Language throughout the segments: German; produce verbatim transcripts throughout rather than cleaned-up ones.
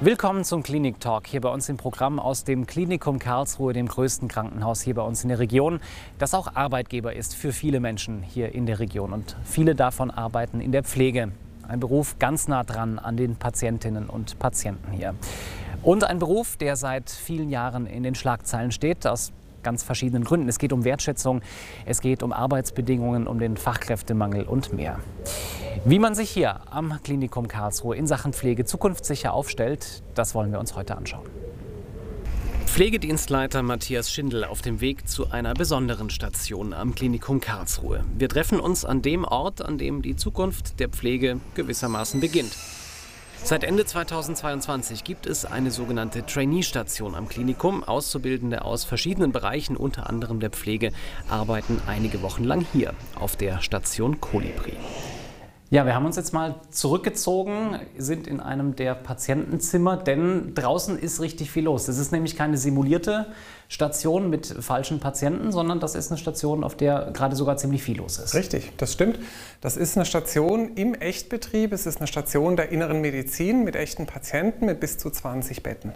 Willkommen zum Klinik Talk hier bei uns im Programm aus dem Klinikum Karlsruhe, dem größten Krankenhaus hier bei uns in der Region, das auch Arbeitgeber ist für viele Menschen hier in der Region. Und viele davon arbeiten in der Pflege. Ein Beruf ganz nah dran an den Patientinnen und Patienten hier. Und ein Beruf, der seit vielen Jahren in den Schlagzeilen steht, aus ganz verschiedenen Gründen. Es geht um Wertschätzung, es geht um Arbeitsbedingungen, um den Fachkräftemangel und mehr. Wie man sich hier am Klinikum Karlsruhe in Sachen Pflege zukunftssicher aufstellt, das wollen wir uns heute anschauen. Pflegedienstleiter Matthias Schindel auf dem Weg zu einer besonderen Station am Klinikum Karlsruhe. Wir treffen uns an dem Ort, an dem die Zukunft der Pflege gewissermaßen beginnt. Seit Ende zweitausendzweiundzwanzig gibt es eine sogenannte Trainee-Station am Klinikum. Auszubildende aus verschiedenen Bereichen, unter anderem der Pflege, arbeiten einige Wochen lang hier auf der Station Kolibri. Ja, wir haben uns jetzt mal zurückgezogen, sind in einem der Patientenzimmer, denn draußen ist richtig viel los. Das ist nämlich keine simulierte Station mit falschen Patienten, sondern das ist eine Station, auf der gerade sogar ziemlich viel los ist. Richtig, das stimmt. Das ist eine Station im Echtbetrieb. Es ist eine Station der inneren Medizin mit echten Patienten mit bis zu zwanzig Betten.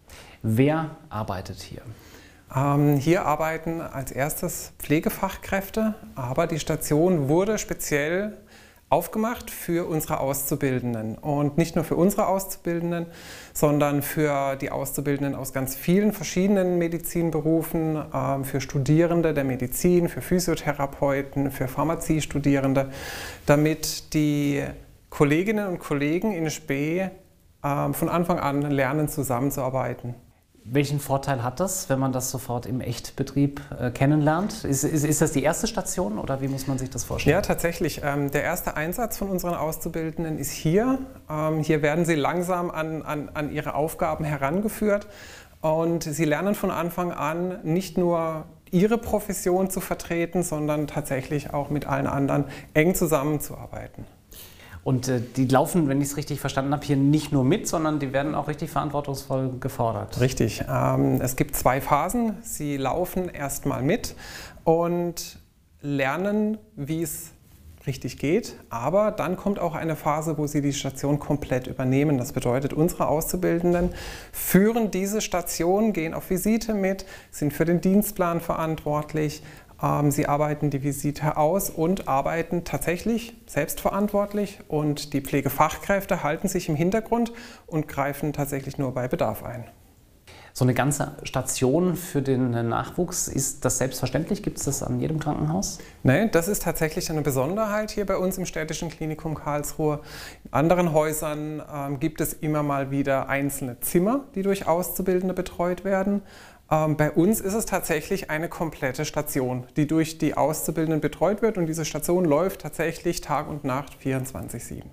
Wer arbeitet hier? Ähm, hier arbeiten als erstes Pflegefachkräfte, aber die Station wurde speziell aufgemacht für unsere Auszubildenden. Und nicht nur für unsere Auszubildenden, sondern für die Auszubildenden aus ganz vielen verschiedenen Medizinberufen, äh, für Studierende der Medizin, für Physiotherapeuten, für Pharmaziestudierende, damit die Kolleginnen und Kollegen in Spee äh, von Anfang an lernen, zusammenzuarbeiten. Welchen Vorteil hat das, wenn man das sofort im Echtbetrieb äh, kennenlernt? Ist, ist, ist das die erste Station oder wie muss man sich das vorstellen? Ja, tatsächlich. Ähm, der erste Einsatz von unseren Auszubildenden ist hier. Ähm, hier werden sie langsam an, an, an ihre Aufgaben herangeführt und sie lernen von Anfang an nicht nur ihre Profession zu vertreten, sondern tatsächlich auch mit allen anderen eng zusammenzuarbeiten. Und äh, die laufen, wenn ich es richtig verstanden habe, hier nicht nur mit, sondern die werden auch richtig verantwortungsvoll gefordert. Richtig. Ähm, es gibt zwei Phasen. Sie laufen erstmal mit und lernen, wie es richtig geht. Aber dann kommt auch eine Phase, wo sie die Station komplett übernehmen. Das bedeutet, unsere Auszubildenden führen diese Station, gehen auf Visite mit, sind für den Dienstplan verantwortlich. Sie arbeiten die Visite aus und arbeiten tatsächlich selbstverantwortlich und die Pflegefachkräfte halten sich im Hintergrund und greifen tatsächlich nur bei Bedarf ein. So eine ganze Station für den Nachwuchs, ist das selbstverständlich? Gibt es das an jedem Krankenhaus? Nein, das ist tatsächlich eine Besonderheit hier bei uns im Städtischen Klinikum Karlsruhe. In anderen Häusern ähm, gibt es immer mal wieder einzelne Zimmer, die durch Auszubildende betreut werden. Ähm, bei uns ist es tatsächlich eine komplette Station, die durch die Auszubildenden betreut wird und diese Station läuft tatsächlich Tag und Nacht vierundzwanzig sieben.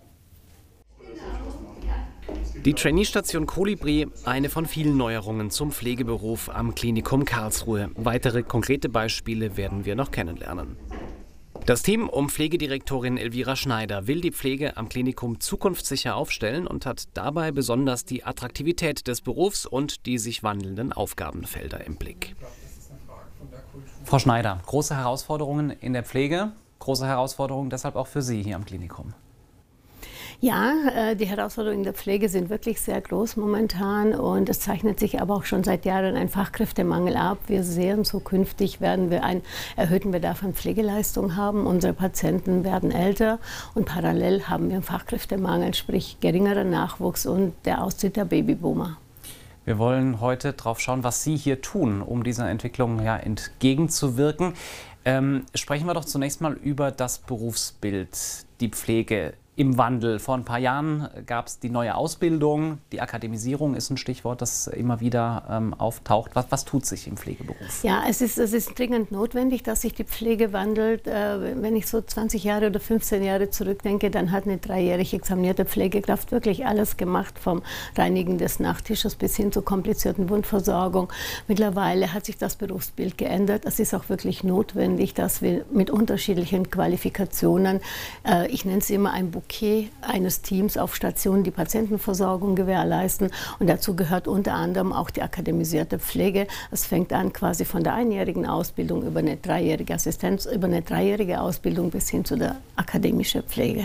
Die Trainee-Station Kolibri, eine von vielen Neuerungen zum Pflegeberuf am Klinikum Karlsruhe. Weitere konkrete Beispiele werden wir noch kennenlernen. Das Team um Pflegedirektorin Elvira Schneider will die Pflege am Klinikum zukunftssicher aufstellen und hat dabei besonders die Attraktivität des Berufs und die sich wandelnden Aufgabenfelder im Blick. Frau Schneider, große Herausforderungen in der Pflege, große Herausforderungen deshalb auch für Sie hier am Klinikum. Ja, die Herausforderungen in der Pflege sind wirklich sehr groß momentan und es zeichnet sich aber auch schon seit Jahren ein Fachkräftemangel ab. Wir sehen, zukünftig werden wir einen erhöhten Bedarf an Pflegeleistung haben. Unsere Patienten werden älter und parallel haben wir einen Fachkräftemangel, sprich geringerer Nachwuchs und der Austritt der Babyboomer. Wir wollen heute drauf schauen, was Sie hier tun, um dieser Entwicklung ja entgegenzuwirken. Ähm, sprechen wir doch zunächst mal über das Berufsbild, die Pflege im Wandel. Vor ein paar Jahren gab es die neue Ausbildung, die Akademisierung ist ein Stichwort, das immer wieder ähm, auftaucht. Was, was tut sich im Pflegeberuf? Ja, es ist, es ist dringend notwendig, dass sich die Pflege wandelt. Äh, wenn ich so zwanzig Jahre oder fünfzehn Jahre zurückdenke, dann hat eine dreijährig examinierte Pflegekraft wirklich alles gemacht, vom Reinigen des Nachttisches bis hin zur komplizierten Wundversorgung. Mittlerweile hat sich das Berufsbild geändert. Es ist auch wirklich notwendig, dass wir mit unterschiedlichen Qualifikationen, äh, ich nenne es immer ein Bouquet eines Teams auf Stationen, die Patientenversorgung gewährleisten. Und dazu gehört unter anderem auch die akademisierte Pflege. Es fängt an quasi von der einjährigen Ausbildung über eine dreijährige Assistenz, über eine dreijährige Ausbildung bis hin zu der akademischen Pflege.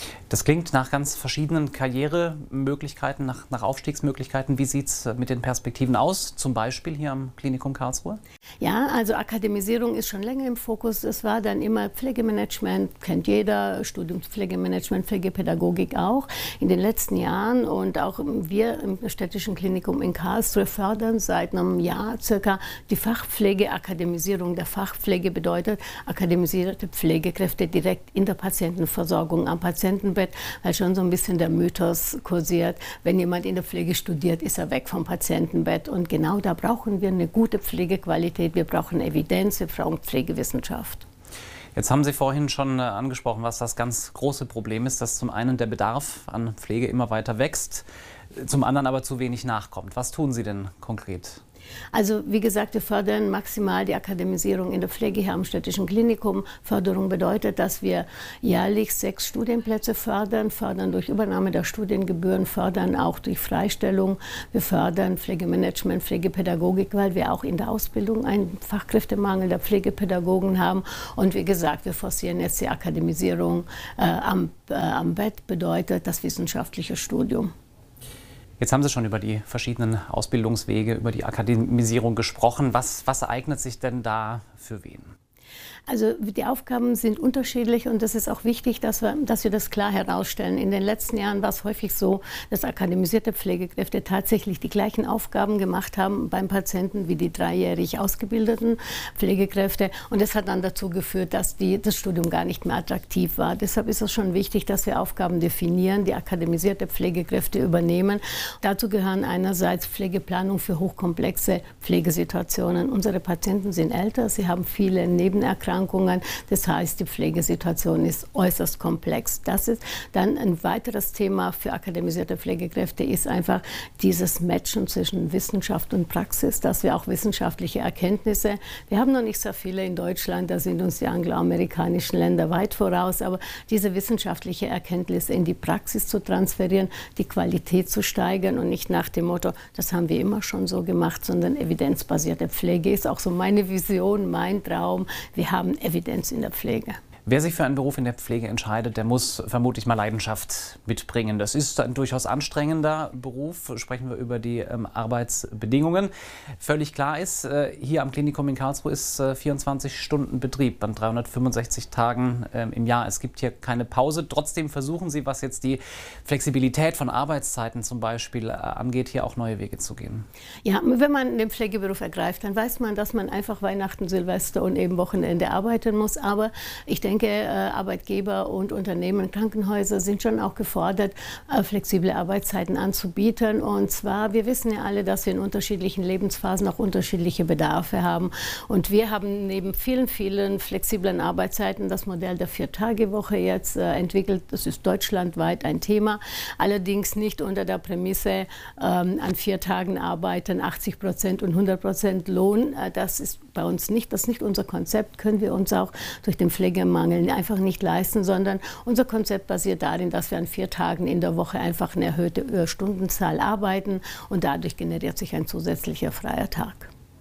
Das klingt nach ganz verschiedenen Karrieremöglichkeiten, nach, nach Aufstiegsmöglichkeiten. Wie sieht es mit den Perspektiven aus, zum Beispiel hier am Klinikum Karlsruhe? Ja, also Akademisierung ist schon länger im Fokus. Es war dann immer Pflegemanagement, kennt jeder, Studium Pflegemanagement, Pflegepädagogik auch. In den letzten Jahren und auch wir im Städtischen Klinikum in Karlsruhe fördern seit einem Jahr circa die Fachpflege. Akademisierung der Fachpflege bedeutet akademisierte Pflegekräfte direkt in der Patientenversorgung am Patientenbett, weil schon so ein bisschen der Mythos kursiert, wenn jemand in der Pflege studiert, ist er weg vom Patientenbett. Und genau da brauchen wir eine gute Pflegequalität, wir brauchen Evidenz, wir brauchen Pflegewissenschaft. Jetzt haben Sie vorhin schon äh, angesprochen, was das ganz große Problem ist, dass zum einen der Bedarf an Pflege immer weiter wächst, zum anderen aber zu wenig nachkommt. Was tun Sie denn konkret? Also wie gesagt, wir fördern maximal die Akademisierung in der Pflege hier am Städtischen Klinikum. Förderung bedeutet, dass wir jährlich sechs Studienplätze fördern, fördern durch Übernahme der Studiengebühren, fördern auch durch Freistellung. Wir fördern Pflegemanagement, Pflegepädagogik, weil wir auch in der Ausbildung einen Fachkräftemangel der Pflegepädagogen haben. Und wie gesagt, wir forcieren jetzt die Akademisierung äh, am, äh, am Bett, bedeutet das wissenschaftliche Studium. Jetzt haben Sie schon über die verschiedenen Ausbildungswege, über die Akademisierung gesprochen. Was, was eignet sich denn da für wen? Also die Aufgaben sind unterschiedlich und es ist auch wichtig, dass wir, dass wir das klar herausstellen. In den letzten Jahren war es häufig so, dass akademisierte Pflegekräfte tatsächlich die gleichen Aufgaben gemacht haben beim Patienten wie die dreijährig ausgebildeten Pflegekräfte. Und das hat dann dazu geführt, dass die, das Studium gar nicht mehr attraktiv war. Deshalb ist es schon wichtig, dass wir Aufgaben definieren, die akademisierte Pflegekräfte übernehmen. Dazu gehören einerseits Pflegeplanung für hochkomplexe Pflegesituationen. Unsere Patienten sind älter, sie haben viele Nebenerkrankungen. Das heißt, die Pflegesituation ist äußerst komplex. Das ist dann ein weiteres Thema für akademisierte Pflegekräfte, ist einfach dieses Matchen zwischen Wissenschaft und Praxis, dass wir auch wissenschaftliche Erkenntnisse, wir haben noch nicht so viele in Deutschland, da sind uns die angloamerikanischen Länder weit voraus, aber diese wissenschaftliche Erkenntnisse in die Praxis zu transferieren, die Qualität zu steigern und nicht nach dem Motto, das haben wir immer schon so gemacht, sondern evidenzbasierte Pflege ist auch so meine Vision, mein Traum. Wir haben Evidenz in der Pflege. Wer sich für einen Beruf in der Pflege entscheidet, der muss vermutlich mal Leidenschaft mitbringen. Das ist ein durchaus anstrengender Beruf. Sprechen wir über die ähm, Arbeitsbedingungen. Völlig klar ist, äh, hier am Klinikum in Karlsruhe ist äh, vierundzwanzig Stunden Betrieb an dreihundertfünfundsechzig Tagen äh, im Jahr. Es gibt hier keine Pause. Trotzdem versuchen Sie, was jetzt die Flexibilität von Arbeitszeiten zum Beispiel äh, angeht, hier auch neue Wege zu gehen. Ja, wenn man den Pflegeberuf ergreift, dann weiß man, dass man einfach Weihnachten, Silvester und eben Wochenende arbeiten muss. Aber ich denke, Ich denke, Arbeitgeber und Unternehmen, Krankenhäuser sind schon auch gefordert, flexible Arbeitszeiten anzubieten. Und zwar, wir wissen ja alle, dass wir in unterschiedlichen Lebensphasen auch unterschiedliche Bedarfe haben. Und wir haben neben vielen, vielen flexiblen Arbeitszeiten das Modell der Vier-Tage-Woche jetzt entwickelt. Das ist deutschlandweit ein Thema. Allerdings nicht unter der Prämisse, ähm, an vier Tagen arbeiten, achtzig Prozent und hundert Prozent Lohn. Das ist bei uns nicht, das ist nicht unser Konzept, können wir uns auch durch den Pflegemangel einfach nicht leisten, sondern unser Konzept basiert darin, dass wir an vier Tagen in der Woche einfach eine erhöhte Stundenzahl arbeiten und dadurch generiert sich ein zusätzlicher freier Tag.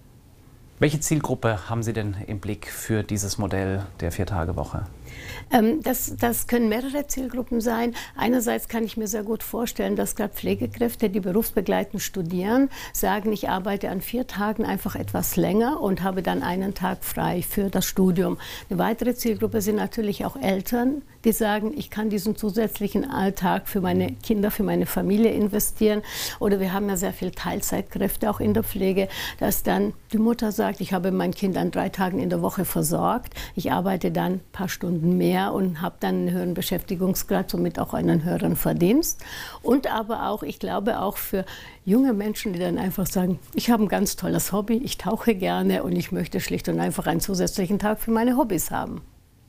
Welche Zielgruppe haben Sie denn im Blick für dieses Modell der Vier-Tage-Woche? Ähm, das, das können mehrere Zielgruppen sein. Einerseits kann ich mir sehr gut vorstellen, dass gerade Pflegekräfte, die berufsbegleitend studieren, sagen, ich arbeite an vier Tagen einfach etwas länger und habe dann einen Tag frei für das Studium. Eine weitere Zielgruppe sind natürlich auch Eltern, die sagen, ich kann diesen zusätzlichen Alltag für meine Kinder, für meine Familie investieren. Oder wir haben ja sehr viele Teilzeitkräfte auch in der Pflege, dass dann die Mutter sagt, ich habe mein Kind an drei Tagen in der Woche versorgt, ich arbeite dann ein paar Stunden mehr und habe dann einen höheren Beschäftigungsgrad, somit auch einen höheren Verdienst. Und aber auch, ich glaube auch für junge Menschen, die dann einfach sagen, ich habe ein ganz tolles Hobby, ich tauche gerne und ich möchte schlicht und einfach einen zusätzlichen Tag für meine Hobbys haben.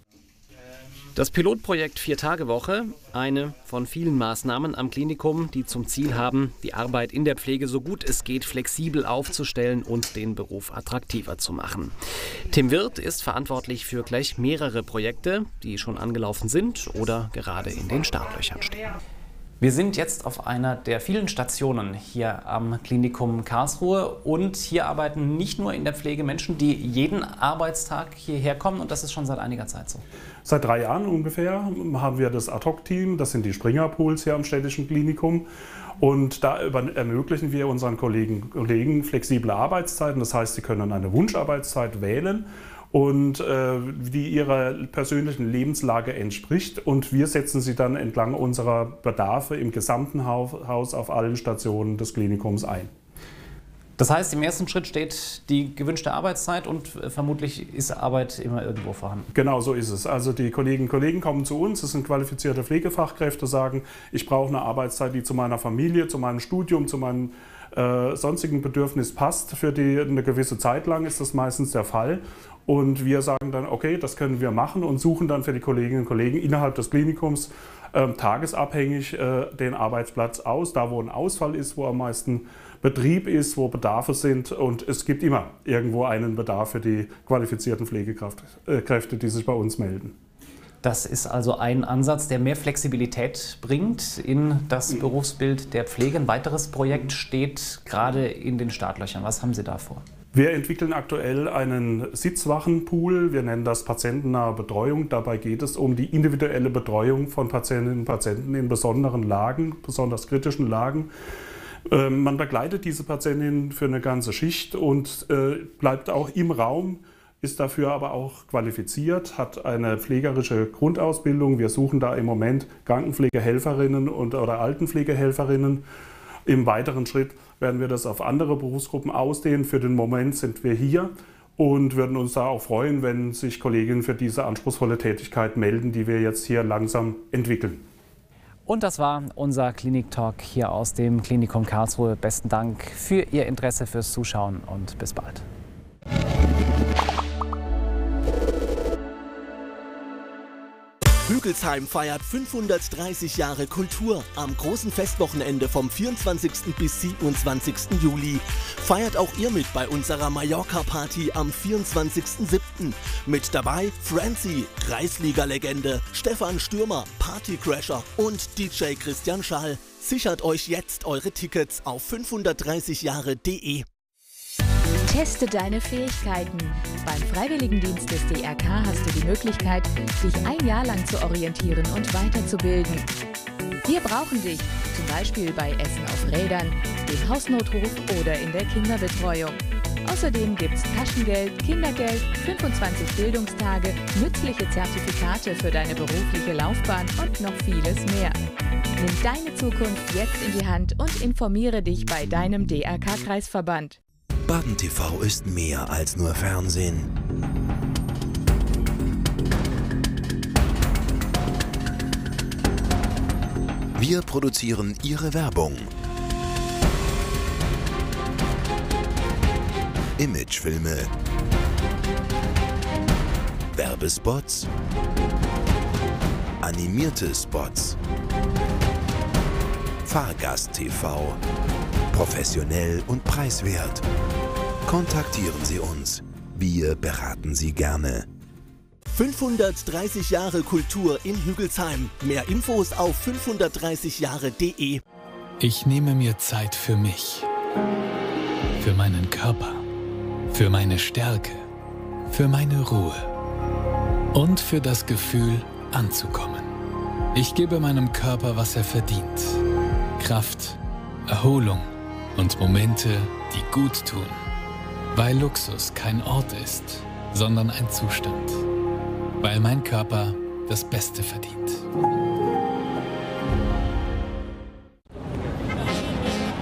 Das Pilotprojekt Vier-Tage-Woche, eine von vielen Maßnahmen am Klinikum, die zum Ziel haben, die Arbeit in der Pflege so gut es geht flexibel aufzustellen und den Beruf attraktiver zu machen. Tim Wirth ist verantwortlich für gleich mehrere Projekte, die schon angelaufen sind oder gerade in den Startlöchern stehen. Wir sind jetzt auf einer der vielen Stationen hier am Klinikum Karlsruhe und hier arbeiten nicht nur in der Pflege Menschen, die jeden Arbeitstag hierher kommen, und das ist schon seit einiger Zeit so. Seit drei Jahren ungefähr haben wir das Ad-Hoc-Team, das sind die Springer-Pools hier am Städtischen Klinikum. Und da ermöglichen wir unseren Kollegen und Kollegen flexible Arbeitszeiten. Das heißt, sie können eine Wunscharbeitszeit wählen, und äh, die ihrer persönlichen Lebenslage entspricht. Und wir setzen sie dann entlang unserer Bedarfe im gesamten Haus auf allen Stationen des Klinikums ein. Das heißt, im ersten Schritt steht die gewünschte Arbeitszeit und vermutlich ist Arbeit immer irgendwo vorhanden. Genau so ist es. Also die Kolleginnen und Kollegen kommen zu uns, das sind qualifizierte Pflegefachkräfte, sagen, ich brauche eine Arbeitszeit, die zu meiner Familie, zu meinem Studium, zu meinem äh, sonstigen Bedürfnis passt. Für die eine gewisse Zeit lang ist das meistens der Fall. Und wir sagen dann, okay, das können wir machen, und suchen dann für die Kolleginnen und Kollegen innerhalb des Klinikums äh, tagesabhängig äh, den Arbeitsplatz aus, da wo ein Ausfall ist, wo am meisten Betrieb ist, wo Bedarfe sind, und es gibt immer irgendwo einen Bedarf für die qualifizierten Pflegekräfte, die sich bei uns melden. Das ist also ein Ansatz, der mehr Flexibilität bringt in das Berufsbild der Pflege. Ein weiteres Projekt steht gerade in den Startlöchern. Was haben Sie da vor? Wir entwickeln aktuell einen Sitzwachenpool. Wir nennen das patientennahe Betreuung. Dabei geht es um die individuelle Betreuung von Patientinnen und Patienten in besonderen Lagen, besonders kritischen Lagen. Man begleitet diese Patientinnen für eine ganze Schicht und bleibt auch im Raum, ist dafür aber auch qualifiziert, hat eine pflegerische Grundausbildung. Wir suchen da im Moment Krankenpflegehelferinnen und, oder Altenpflegehelferinnen. Im weiteren Schritt werden wir das auf andere Berufsgruppen ausdehnen. Für den Moment sind wir hier und würden uns da auch freuen, wenn sich Kolleginnen für diese anspruchsvolle Tätigkeit melden, die wir jetzt hier langsam entwickeln. Und das war unser Klinik-Talk hier aus dem Klinikum Karlsruhe. Besten Dank für Ihr Interesse, fürs Zuschauen und bis bald. Hügelsheim feiert fünfhundertdreißig Jahre Kultur am großen Festwochenende vom vierundzwanzigsten bis siebenundzwanzigsten Juli. Feiert auch ihr mit bei unserer Mallorca-Party am vierundzwanzigsten siebten Mit dabei Francie, Kreisliga-Legende, Stefan Stürmer, Partycrasher und D J Christian Schall. Sichert euch jetzt eure Tickets auf fünfhundertdreißig Jahre punkt de. Teste deine Fähigkeiten. Beim Freiwilligendienst des D R K hast du die Möglichkeit, dich ein Jahr lang zu orientieren und weiterzubilden. Wir brauchen dich, zum Beispiel bei Essen auf Rädern, dem Hausnotruf oder in der Kinderbetreuung. Außerdem gibt's Taschengeld, Kindergeld, fünfundzwanzig Bildungstage, nützliche Zertifikate für deine berufliche Laufbahn und noch vieles mehr. Nimm deine Zukunft jetzt in die Hand und informiere dich bei deinem D R K-Kreisverband. Baden T V ist mehr als nur Fernsehen. Wir produzieren Ihre Werbung. Imagefilme, Werbespots, animierte Spots, Fahrgast-T V, professionell und preiswert. Kontaktieren Sie uns. Wir beraten Sie gerne. fünfhundertdreißig Jahre Kultur in Hügelsheim. Mehr Infos auf fünfhundertdreißig Jahre punkt de. Ich nehme mir Zeit für mich, für meinen Körper, für meine Stärke, für meine Ruhe und für das Gefühl, anzukommen. Ich gebe meinem Körper, was er verdient. Kraft, Erholung und Momente, die gut tun. Weil Luxus kein Ort ist, sondern ein Zustand. Weil mein Körper das Beste verdient.